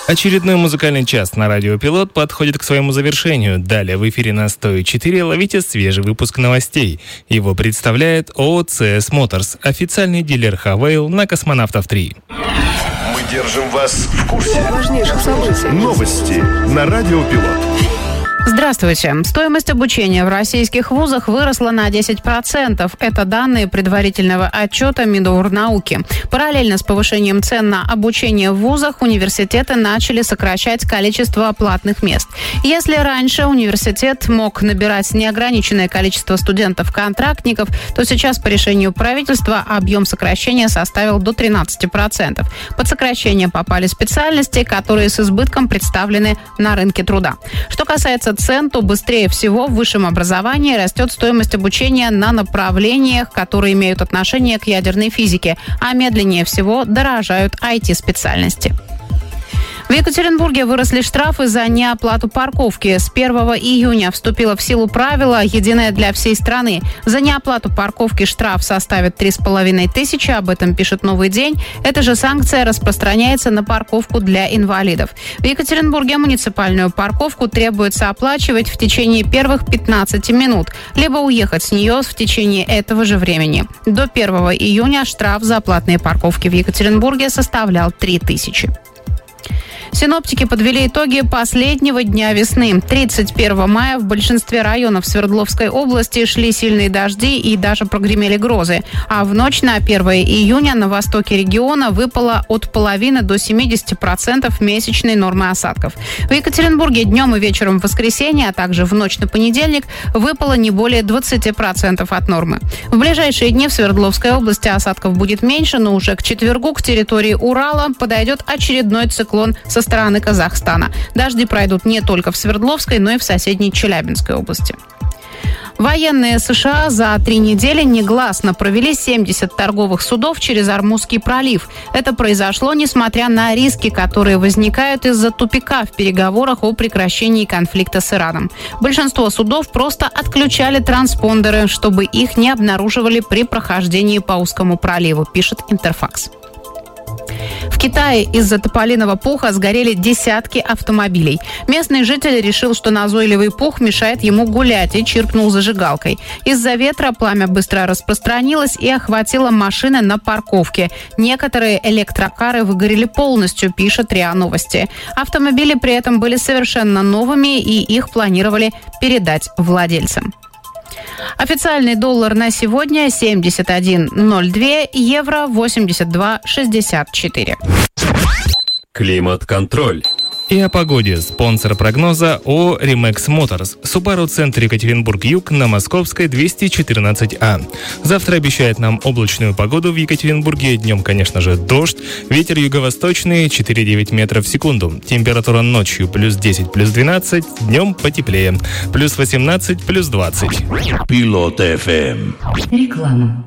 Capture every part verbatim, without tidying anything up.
Очередной музыкальный час на радио Пилот подходит к своему завершению. Далее в эфире на сто четыре ловите свежий выпуск новостей. Его представляет ООО «си эс Motors», официальный дилер Хавейл на Космонавтов три. Мы держим вас в курсе важнейших событий. Новости на радио Пилот. Здравствуйте. Стоимость обучения в российских вузах выросла на десять процентов. Это данные предварительного отчета Миноргнауки. Параллельно с повышением цен на обучение в вузах университеты начали сокращать количество платных мест. Если раньше университет мог набирать неограниченное количество студентов-контрактников, то сейчас по решению правительства объем сокращения составил до тринадцати процентов. Под сокращение попали специальности, которые с избытком представлены на рынке труда. Что касается цен, то быстрее всего в высшем образовании растет стоимость обучения на направлениях, которые имеют отношение к ядерной физике, а медленнее всего дорожают ай ти-специальности. В Екатеринбурге выросли штрафы за неоплату парковки. С первого июня вступило в силу правило, единое для всей страны. За неоплату парковки штраф составит три с половиной тысячи, об этом пишет «Новый день». Эта же санкция распространяется на парковку для инвалидов. В Екатеринбурге муниципальную парковку требуется оплачивать в течение первых пятнадцати минут, либо уехать с нее в течение этого же времени. До первого июня штраф за платные парковки в Екатеринбурге составлял три тысячи. Синоптики подвели итоги последнего дня весны. тридцать первого мая в большинстве районов Свердловской области шли сильные дожди и даже прогремели грозы. А в ночь на первое июня на востоке региона выпало от половины до семидесяти процентов месячной нормы осадков. В Екатеринбурге днем и вечером в воскресенье, а также в ночь на понедельник выпало не более двадцати процентов от нормы. В ближайшие дни в Свердловской области осадков будет меньше, но уже к четвергу к территории Урала подойдет очередной циклон со стороны Казахстана. Дожди пройдут не только в Свердловской, но и в соседней Челябинской области. Военные США за три недели негласно провели семьдесят торговых судов через Ормузский пролив. Это произошло несмотря на риски, которые возникают из-за тупика в переговорах о прекращении конфликта с Ираном. Большинство судов просто отключали транспондеры, чтобы их не обнаруживали при прохождении по узкому проливу, пишет Интерфакс. В Китае из-за тополиного пуха сгорели десятки автомобилей. Местный житель решил, что назойливый пух мешает ему гулять, и чиркнул зажигалкой. Из-за ветра пламя быстро распространилось и охватило машины на парковке. Некоторые электрокары выгорели полностью, пишет РИА Новости. Автомобили при этом были совершенно новыми, и их планировали передать владельцам. Официальный доллар на сегодня семьдесят один ноль два, евро восемьдесят два шестьдесят четыре. Климат-контроль. И о погоде. Спонсор прогноза ООО «Римекс Моторс». Subaru Центр Екатеринбург-Юг на Московской двести четырнадцать А. Завтра обещает нам облачную погоду в Екатеринбурге. Днем, конечно же, дождь. Ветер юго-восточный четыре целых девять десятых метров в секунду. Температура ночью плюс десять, плюс двенадцать. Днем потеплее. Плюс восемнадцать, плюс двадцать. Пилот эф эм. Реклама.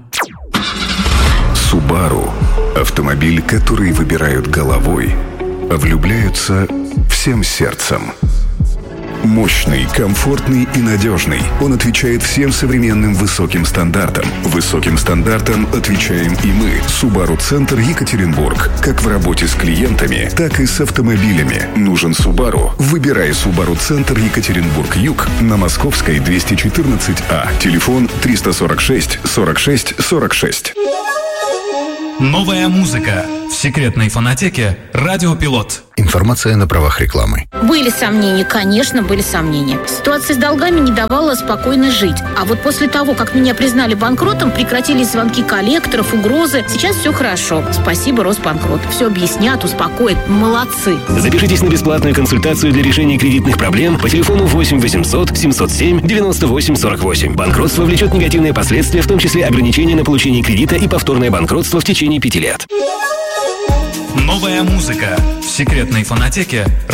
Subaru – автомобиль, который выбирают головой, а влюбляются всем сердцем. Мощный, комфортный и надежный. Он отвечает всем современным высоким стандартам. Высоким стандартам отвечаем и мы. Subaru Центр Екатеринбург. Как в работе с клиентами, так и с автомобилями. Нужен Subaru? Выбирай Subaru Центр Екатеринбург-Юг на Московской двести четырнадцать А. Телефон триста сорок шесть сорок шесть сорок шесть. Новая музыка в секретной фонотеке «Радио Пилот». Информация на правах рекламы. Были сомнения, конечно, были сомнения. Ситуация с долгами не давала спокойно жить. А вот после того, как меня признали банкротом, прекратились звонки коллекторов, угрозы. Сейчас все хорошо. Спасибо Росбанкрот. Все объяснят, успокоят. Молодцы. Запишитесь на бесплатную консультацию для решения кредитных проблем по телефону восемь восемьсот семьсот семь девяносто восемь сорок восемь. Банкротство влечет негативные последствия, в том числе ограничения на получение кредита и повторное банкротство в течение пяти лет. Новая музыка в секретной фонотеке